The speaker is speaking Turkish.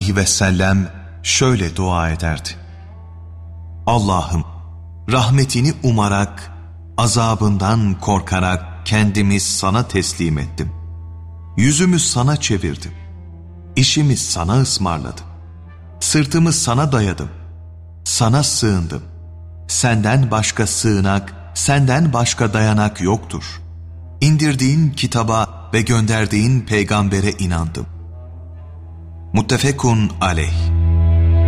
aleyhi ve sellem şöyle dua ederdi: Allah'ım, rahmetini umarak, azabından korkarak kendimi sana teslim ettim. Yüzümü sana çevirdim. İşimi sana ısmarladım. Sırtımı sana dayadım. Sana sığındım. Senden başka sığınak, senden başka dayanak yoktur. İndirdiğin kitaba ve gönderdiğin peygambere inandım. Muttefekun aleyh.